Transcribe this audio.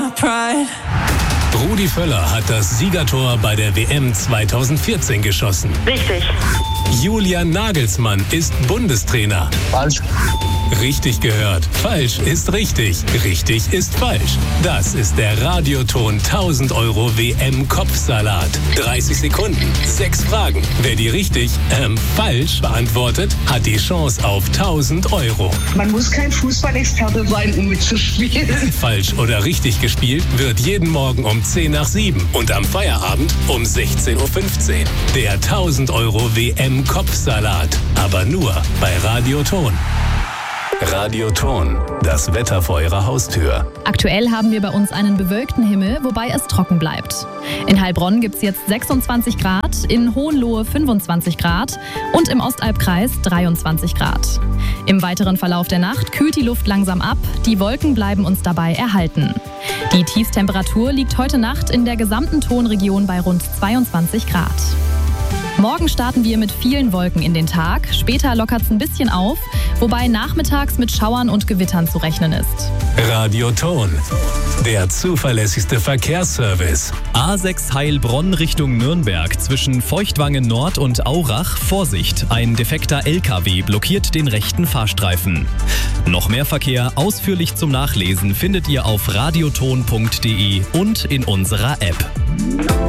pride. Rudi Völler hat das Siegertor bei der WM 2014 geschossen. Richtig. Julian Nagelsmann ist Bundestrainer. Falsch. Richtig gehört. Falsch ist richtig. Richtig ist falsch. Das ist der Radioton 1000 € WM-Kopfsalat. 30 Sekunden, 6 Fragen. Wer die richtig, falsch beantwortet, hat die Chance auf 1000 €. Man muss kein Fußballexperte sein, um mitzuspielen. Falsch oder richtig gespielt wird jeden Morgen um 10 nach 7 und am Feierabend um 16:15 Uhr. Der 1000 € WM-Kopfsalat. Aber nur bei Radioton. Radioton, das Wetter vor Ihrer Haustür. Aktuell haben wir bei uns einen bewölkten Himmel, wobei es trocken bleibt. In Heilbronn gibt es jetzt 26 Grad, in Hohenlohe 25 Grad und im Ostalbkreis 23 Grad. Im weiteren Verlauf der Nacht kühlt die Luft langsam ab, die Wolken bleiben uns dabei erhalten. Die Tiefstemperatur liegt heute Nacht in der gesamten Tonregion bei rund 22 Grad. Morgen starten wir mit vielen Wolken in den Tag. Später lockert es ein bisschen auf, wobei nachmittags mit Schauern und Gewittern zu rechnen ist. Radioton, der zuverlässigste Verkehrsservice. A6 Heilbronn Richtung Nürnberg zwischen Feuchtwangen Nord und Aurach. Vorsicht, ein defekter LKW blockiert den rechten Fahrstreifen. Noch mehr Verkehr ausführlich zum Nachlesen findet ihr auf radioton.de und in unserer App.